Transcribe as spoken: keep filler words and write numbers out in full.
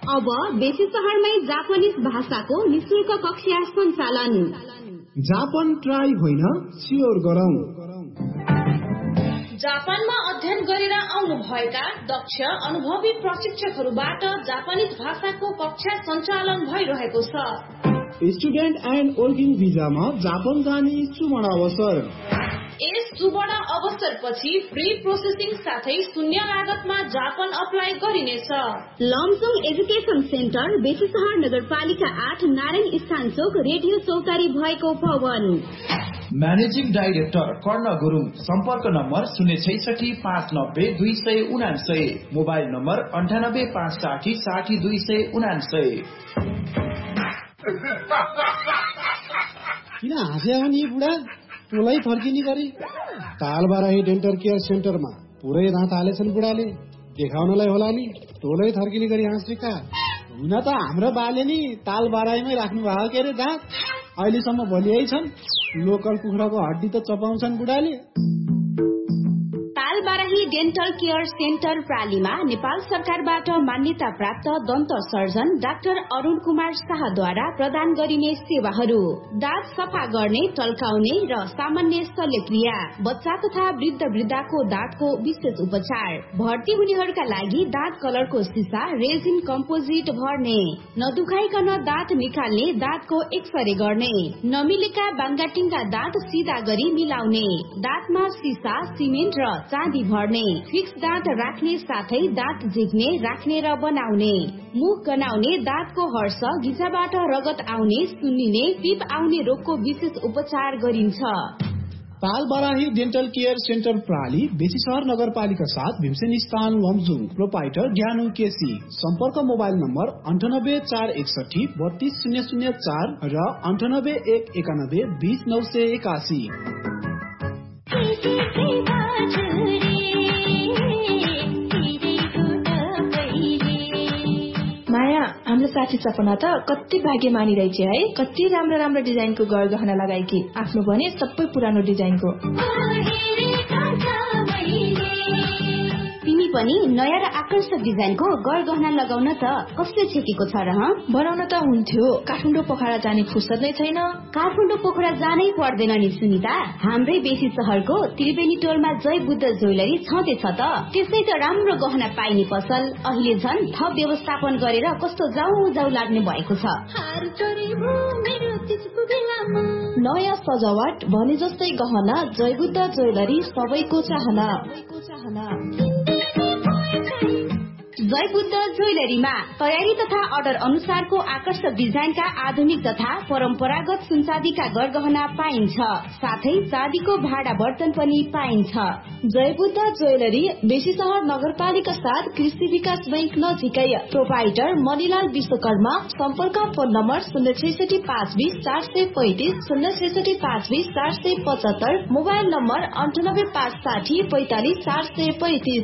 अब बेसी शहरमै जापानिज भाषाको निशुल्क कक्षा सञ्चालन। जापान ट्राई होइन स्योर गरौं। जापानमा अध्ययन गरेर आउनु भएका दक्ष अनुभवी प्रशिक्षकहरूबाट जापानिज भाषाको कक्षा सञ्चालन भइरहेको छ। स्टुडेन्ट एन्ड वर्किङ भिजामा जापान जाने सुवर्ण अवसर। यस सुवर्ण अवसर पछि फ्री प्रोसेसिङ साथै शून्य लागतमा जापान अप्लाई गरिनेछ। लमजुङ एजुकेसन सेन्टर बेसीसहर नगरपालिका आठ नारायण स्थान चोक रेडियो चौतारी भएको भवन। म्यानेजिङ डाइरेक्टर कर्ण गुरुङ। सम्पर्क नम्बर शून्य छैसठी पाँच नब्बे दुई सय उनासय। मोबाइल नम्बर अन्ठानब्बे पाँच साठी साठी दुई सय उनासय। किन हाँस्या हो नि बुढा? टोलै फर्किने गरी तालबाराही डेन्टल केयर सेन्टरमा पुरै दाँत हालेछन् बुढाले। देखाउनलाई होला नि टोलै थर्किने गरी हाँसेका। हुन त हाम्रो बाले नि तालबाराहीमै राख्नु भएको के अरे दाँत। अहिलेसम्म भोलियै छन्। लोकल कुखुराको हड्डी त चपाउँछन् बुढाले। तालबाराही डेन्टल केयर सेन्टर प्रालीमा नेपाल सरकारबाट मान्यता प्राप्त दन्त सर्जन डाक्टर अरुण कुमार शाहद्वारा प्रदान गरिने सेवाहरू: दाँत सफा गर्ने, टल्काउने र सामान्य शल्यक्रिया, बच्चा तथा वृद्ध वृद्धाको दाँतको विशेष उपचार, भर्ती हुनेहरूका लागि दाँत कलरको सिसा रेजिन कम्पोजिट भर्ने, नदुखाइकन दाँत निकाल्ने, दाँतको एक्सरे गर्ने, नमिलेका बाङ्गाटिङका दाँत सिधा गरी मिलाउने, दाँतमा सिसा, सिमेन्ट र चाँदी भर्ने, फिक्स दाँत राख्ने साथै दाँत झिक्ने, राख्ने र बनाउने, मुख गनाउने, दाँतको हर्ष, गिजाबाट रगत आउने, सुन्निने, पिप आउने रोगको विशेष उपचार गरिन्छ। तालबाराही डेन्टल केयर सेन्टर प्राली बेसीसहर नगरपालिका साथ भीमसेन स्थान लमजुङ। प्रोपाइटर ज्ञानु केसी। सम्पर्क मोबाइल नम्बर अन्ठानब्बे चार एकसठी बत्तीस शून्य शून्य चार र अन्ठानब्बे एक एकानब्बे बीस नौ सय एकासी। माया, हाम्रो साथी सपना त कति भाग्यमानी रहेछ है। कति राम्रो राम्रो डिजाइनको गहना लगाएकी, आफ्नो भने सबै पुरानो डिजाइनको। तिमी पनि नयाँ र आकर्षक डिजाइनको गहना लगाउन त कसले छेकेको छ र? बनाउन त हुन्थ्यो, काठमाडौँ पोखरा जाने फुर्सद नै छैन। काठमाडौँ पोखरा जानै पर्दैन नि सुनिता। हाम्रै बेसी शहरको त्रिवेणी टोलमा जय बुद्ध ज्वेलरी छँदैछ त। त्यसै त राम्रो गहना पाइने पसल अहिले झन् थप व्यवस्थापन गरेर कस्तो जाउ जाउ लाग्ने भएको छ। नयाँ सजावट भने जस्तै गहना जय बुद्ध ज्वेलरी सबैको चाहना। जय बुद्ध ज्वेलरीमा तयारी तथा अर्डर अनुसारको आकर्षक डिजाइनका आधुनिक तथा परम्परागत सुनचाँदीका गरगहना पाइन्छ। साथै चाँदीको भाडा बर्तन पनि पाइन्छ। जय बुद्ध ज्वेलरी बेसीसहर नगरपालिका साथ कृषि विकास बैंक नजिकै। प्रोपाइटर मणिलाल विश्वकर्मा। सम्पर्क फोन नम्बर शून्य छैसठी पाँच बीस चार सय पैंतिस शून्य छैसठी पाँच बीस चार सय पचहत्तर। मोबाइल नम्बर अन्ठानब्बे पाँच साठी पैंतालिस चार सय पैंतिस।